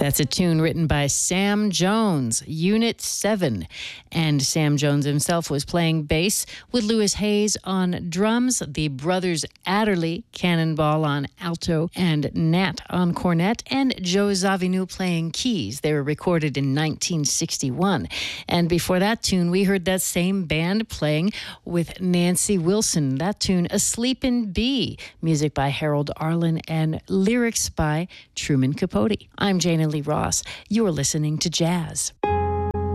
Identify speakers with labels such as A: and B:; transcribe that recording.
A: That's a tune written by Sam Jones, Unit 7. And Sam Jones himself was playing bass with Louis Hayes on drums, the brothers Adderley, Cannonball on alto, and Nat on cornet, and Joe Zawinul playing keys. They were recorded in 1961. And before that tune, we heard that same band playing with Nancy Wilson. That tune, A Sleepin' Bee, music by Harold Arlen and lyrics by Truman Capote. I'm Jana Lee Ross. You're listening to Jazz.